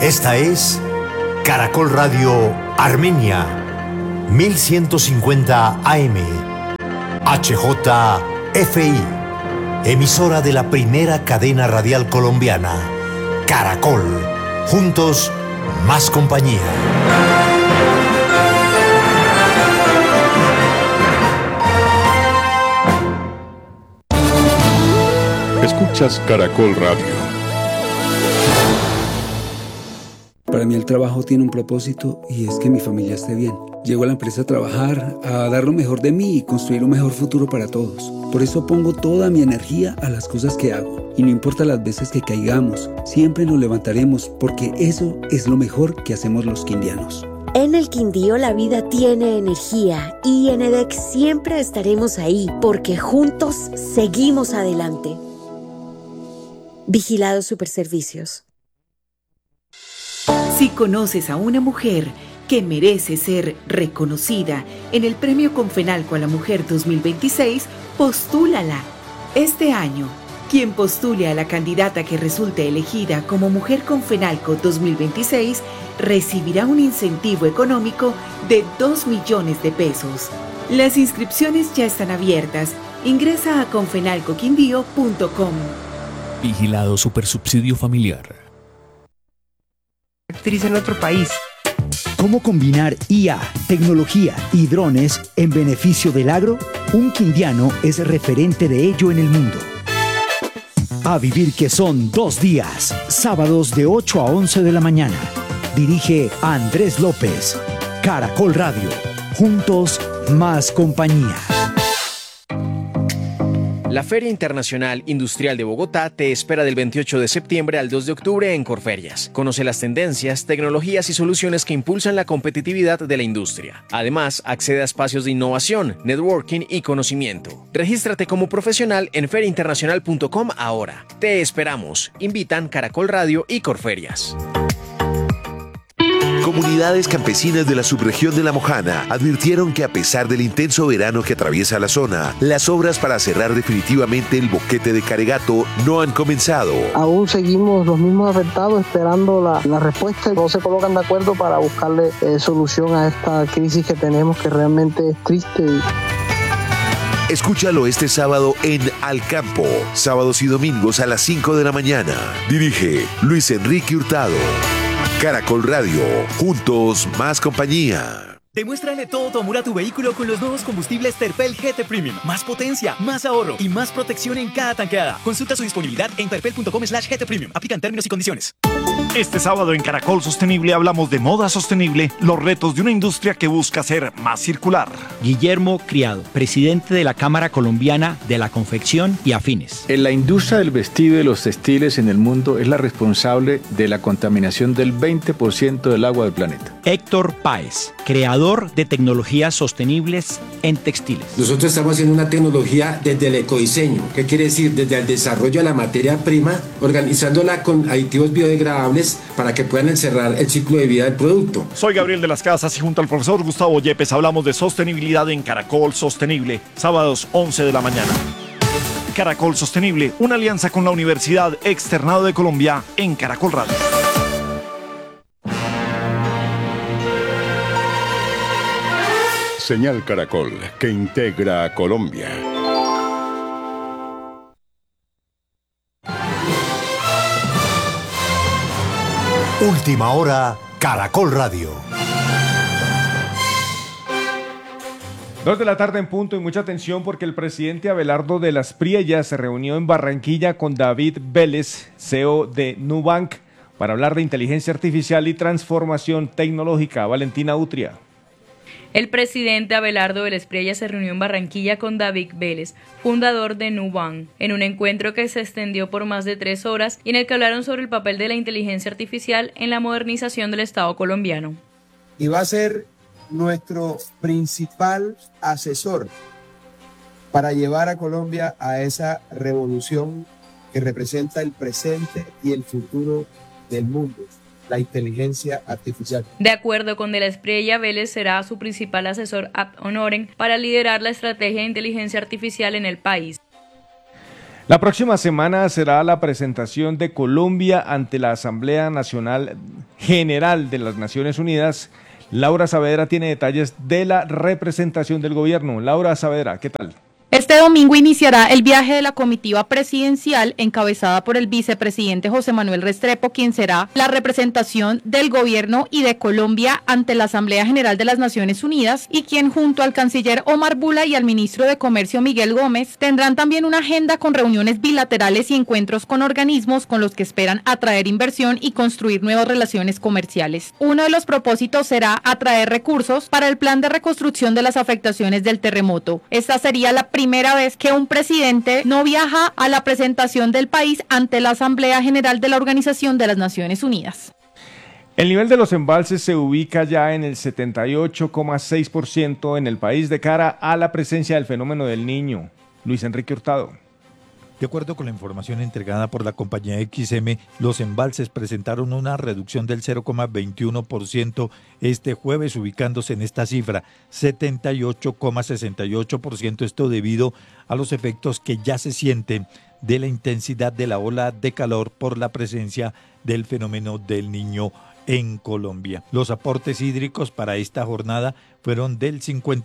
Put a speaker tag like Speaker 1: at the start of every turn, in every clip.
Speaker 1: Esta es Caracol Radio Armenia, 1150 AM, HJFI, emisora de la primera cadena radial colombiana, Caracol, juntos, más compañía.
Speaker 2: Escuchas Caracol Radio.
Speaker 3: Para mí el trabajo tiene un propósito y es que mi familia esté bien. Llego a la empresa a trabajar, a dar lo mejor de mí y construir un mejor futuro para todos. Por eso pongo toda mi energía a las cosas que hago. Y no importa las veces que caigamos, siempre nos levantaremos porque eso es lo mejor que hacemos los quindianos.
Speaker 4: En el Quindío la vida tiene energía y en EDEC siempre estaremos ahí porque juntos seguimos adelante. Vigilados Superservicios.
Speaker 5: Si conoces a una mujer que merece ser reconocida en el Premio Confenalco a la Mujer 2026, postúlala. Este año, quien postule a la candidata que resulte elegida como Mujer Confenalco 2026 recibirá un incentivo económico de 2 millones de pesos. Las inscripciones ya están abiertas. Ingresa a confenalcoquindío.com.
Speaker 6: Vigilado Supersubsidio Familiar.
Speaker 7: Actriz en otro país.
Speaker 8: ¿Cómo combinar IA, tecnología y drones en beneficio del agro? Un quindiano es referente de ello en el mundo. A vivir que son 2 días, sábados de 8 a 11 de la mañana. Dirige Andrés López. Caracol Radio. Juntos, más compañía.
Speaker 9: La Feria Internacional Industrial de Bogotá te espera del 28 de septiembre al 2 de octubre en Corferias. Conoce las tendencias, tecnologías y soluciones que impulsan la competitividad de la industria. Además, accede a espacios de innovación, networking y conocimiento. Regístrate como profesional en feriainternacional.com ahora. Te esperamos. Invitan Caracol Radio y Corferias.
Speaker 10: Comunidades campesinas de la subregión de La Mojana advirtieron que a pesar del intenso verano que atraviesa la zona, las obras para cerrar definitivamente el boquete de Caregato no han comenzado.
Speaker 11: Aún seguimos los mismos afectados esperando la respuesta. No se colocan de acuerdo para buscarle solución a esta crisis que tenemos, que realmente es triste.
Speaker 10: Escúchalo este sábado en Al Campo, sábados y domingos a las 5 de la mañana. Dirige Luis Enrique Hurtado. Caracol Radio, juntos más compañía.
Speaker 12: Demuéstrale todo tu amor a tu vehículo con los nuevos combustibles Terpel GT Premium. Más potencia, más ahorro y más protección en cada tanqueada. Consulta su disponibilidad en terpel.com/GT Premium. Aplican términos y condiciones.
Speaker 13: Este sábado en Caracol Sostenible hablamos de moda sostenible, los retos de una industria que busca ser más circular.
Speaker 14: Guillermo Criado, presidente de la Cámara Colombiana de la Confección y Afines.
Speaker 15: En la industria del vestido y de los textiles en el mundo es la responsable de la contaminación del 20% del agua del planeta.
Speaker 14: Héctor Páez, creador de tecnologías sostenibles en textiles.
Speaker 16: Nosotros estamos haciendo una tecnología desde el ecodiseño. ¿Qué quiere decir? Desde el desarrollo de la materia prima, organizándola con aditivos biodegradables para que puedan encerrar el ciclo de vida del producto.
Speaker 13: Soy Gabriel de las Casas y junto al profesor Gustavo Yepes hablamos de sostenibilidad en Caracol Sostenible, sábados 11 de la mañana. Caracol Sostenible, una alianza con la Universidad Externado de Colombia en Caracol Radio.
Speaker 2: Señal Caracol, que integra a Colombia.
Speaker 1: Última hora, Caracol Radio.
Speaker 17: 2 de la tarde en punto y mucha atención porque el presidente Abelardo de las Priellas se reunió en Barranquilla con David Vélez, CEO de Nubank, para hablar de inteligencia artificial y transformación tecnológica. Valentina Utria.
Speaker 18: El presidente Abelardo de las Priellas se reunió en Barranquilla con David Vélez, fundador de Nubank, en un encuentro que se extendió por más de 3 horas y en el que hablaron sobre el papel de la inteligencia artificial en la modernización del Estado colombiano.
Speaker 19: Y va a ser nuestro principal asesor para llevar a Colombia a esa revolución que representa el presente y el futuro del mundo, la inteligencia artificial.
Speaker 18: De acuerdo con De la Espriella, Vélez será su principal asesor ad honorem para liderar la estrategia de inteligencia artificial en el país.
Speaker 17: La próxima semana será la presentación de Colombia ante la Asamblea Nacional General de las Naciones Unidas. Laura Saavedra tiene detalles de la representación del gobierno. Laura Saavedra, ¿qué tal?
Speaker 7: Este domingo iniciará el viaje de la comitiva presidencial encabezada por el vicepresidente José Manuel Restrepo, quien será la representación del gobierno y de Colombia ante la Asamblea General de las Naciones Unidas y quien junto al canciller Omar Bula y al ministro de Comercio Miguel Gómez tendrán también una agenda con reuniones bilaterales y encuentros con organismos con los que esperan atraer inversión y construir nuevas relaciones comerciales. Uno de los propósitos será atraer recursos para el plan de reconstrucción de las afectaciones del terremoto. Esta sería la primera vez que un presidente no viaja a la presentación del país ante la Asamblea General de la Organización de las Naciones Unidas.
Speaker 17: El nivel de los embalses se ubica ya en el 78,6% en el país de cara a la presencia del fenómeno del Niño. Luis Enrique Hurtado.
Speaker 20: De acuerdo con la información entregada por la compañía XM, los embalses presentaron una reducción del 0,21% este jueves, ubicándose en esta cifra, 78,68%, esto debido a los efectos que ya se sienten de la intensidad de la ola de calor por la presencia del fenómeno del Niño en Colombia. Los aportes hídricos para esta jornada fueron del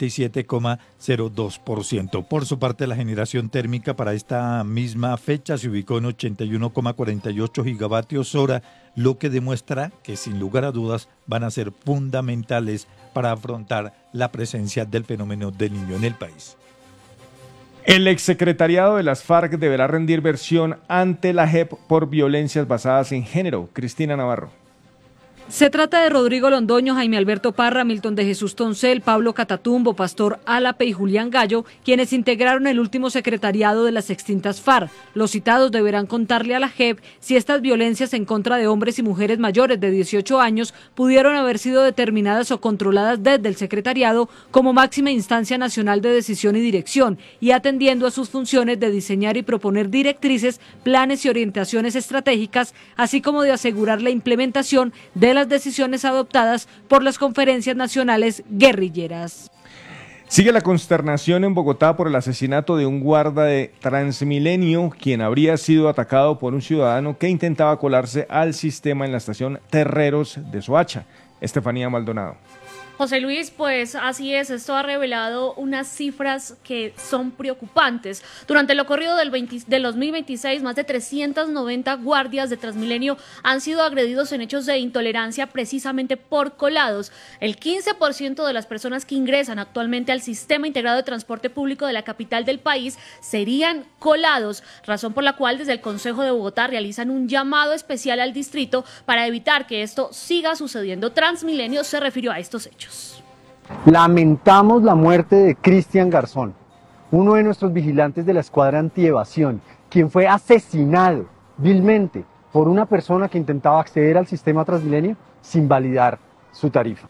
Speaker 20: 57,02%. Por su parte, la generación térmica para esta misma fecha se ubicó en 81,48 gigavatios hora, lo que demuestra que sin lugar a dudas van a ser fundamentales para afrontar la presencia del fenómeno del Niño en el país.
Speaker 17: El exsecretariado de las FARC deberá rendir versión ante la JEP por violencias basadas en género. Cristina Navarro.
Speaker 21: Se trata de Rodrigo Londoño, Jaime Alberto Parra, Milton de Jesús Toncel, Pablo Catatumbo, Pastor Álape y Julián Gallo, quienes integraron el último secretariado de las extintas FARC. Los citados deberán contarle a la JEP si estas violencias en contra de hombres y mujeres mayores de 18 años pudieron haber sido determinadas o controladas desde el secretariado como máxima instancia nacional de decisión y dirección, y atendiendo a sus funciones de diseñar y proponer directrices, planes y orientaciones estratégicas, así como de asegurar la implementación de las decisiones adoptadas por las conferencias nacionales guerrilleras.
Speaker 17: Sigue la consternación en Bogotá por el asesinato de un guarda de Transmilenio, quien habría sido atacado por un ciudadano que intentaba colarse al sistema en la estación Terreros de Soacha. Estefanía Maldonado.
Speaker 22: José Luis, pues así es, esto ha revelado unas cifras que son preocupantes. Durante lo corrido del 2026, más de 390 guardias de Transmilenio han sido agredidos en hechos de intolerancia precisamente por colados. El 15% de las personas que ingresan actualmente al Sistema Integrado de Transporte Público de la capital del país serían colados, razón por la cual desde el Consejo de Bogotá realizan un llamado especial al distrito para evitar que esto siga sucediendo. Transmilenio se refirió a estos hechos.
Speaker 23: Lamentamos la muerte de Cristian Garzón, uno de nuestros vigilantes de la escuadra antievasión, quien fue asesinado vilmente por una persona que intentaba acceder al sistema Transmilenio sin validar su tarifa.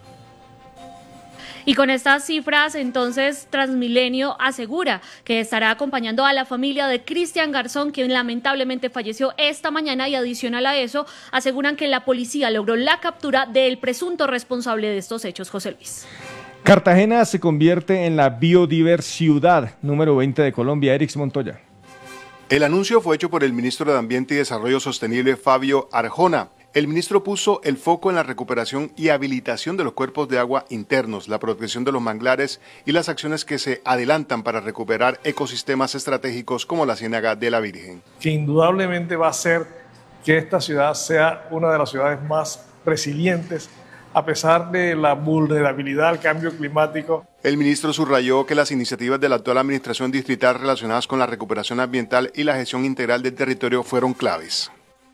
Speaker 22: Y con estas cifras, entonces, Transmilenio asegura que estará acompañando a la familia de Cristian Garzón, quien lamentablemente falleció esta mañana, y adicional a eso, aseguran que la policía logró la captura del presunto responsable de estos hechos. José Luis.
Speaker 17: Cartagena se convierte en la biodiversidad número 20 de Colombia. Erix Montoya.
Speaker 24: El anuncio fue hecho por el ministro de Ambiente y Desarrollo Sostenible, Fabio Arjona. El ministro puso el foco en la recuperación y habilitación de los cuerpos de agua internos, la protección de los manglares y las acciones que se adelantan para recuperar ecosistemas estratégicos como la Ciénaga de la Virgen.
Speaker 25: Que indudablemente va a hacer que esta ciudad sea una de las ciudades más resilientes a pesar de la vulnerabilidad al cambio climático.
Speaker 24: El ministro subrayó que las iniciativas de la actual administración distrital relacionadas con la recuperación ambiental y la gestión integral del territorio fueron claves.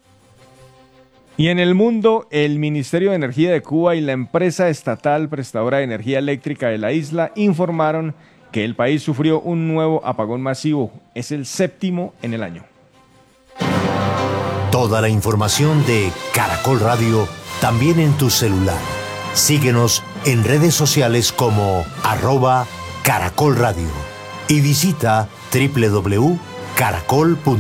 Speaker 17: Y en el mundo, el Ministerio de Energía de Cuba y la empresa estatal prestadora de energía eléctrica de la isla informaron que el país sufrió un nuevo apagón masivo. Es el 7º en el año.
Speaker 1: Toda la información de Caracol Radio también en tu celular. Síguenos en redes sociales como @Caracol Radio y visita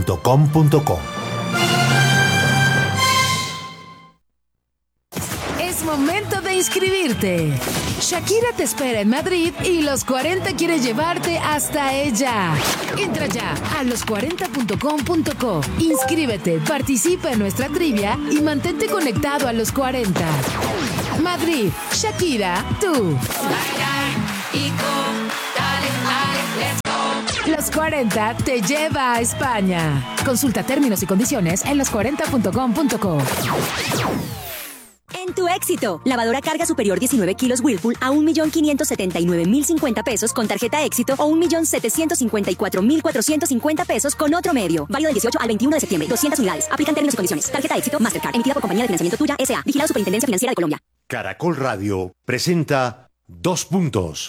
Speaker 1: www.caracol.com.co.
Speaker 3: Es momento de inscribirte. Shakira te espera en Madrid y Los 40 quiere llevarte hasta ella. Entra ya a los40.com.co. Inscríbete, participa en nuestra trivia y mantente conectado a Los 40. Madrid, Shakira, tú. Los 40 te lleva a España. Consulta términos y condiciones en los40.com.co.
Speaker 4: En tu éxito, lavadora carga superior 19 kilos Whirlpool a 1.579.050 pesos con tarjeta éxito o 1.754.450 pesos con otro medio. Válido del 18 al 21 de septiembre. 200 unidades. Aplican términos y condiciones. Tarjeta éxito Mastercard. Emitida por Compañía de Financiamiento Tuya S.A. Vigilado Superintendencia Financiera de Colombia.
Speaker 1: Caracol Radio presenta 2 puntos.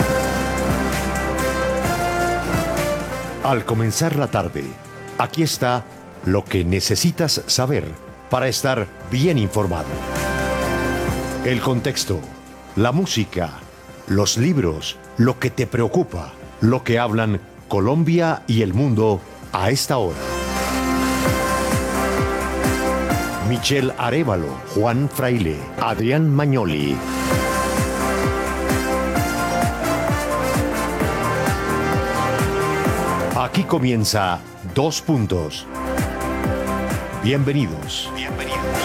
Speaker 1: Al comenzar la tarde, aquí está lo que necesitas saber para estar bien informado. El contexto, la música, los libros, lo que te preocupa, lo que hablan Colombia y el mundo a esta hora. Michelle Arévalo, Juan Fraile, Adrián Magnoli. Aquí comienza 2 puntos. Bienvenidos. Bienvenidos.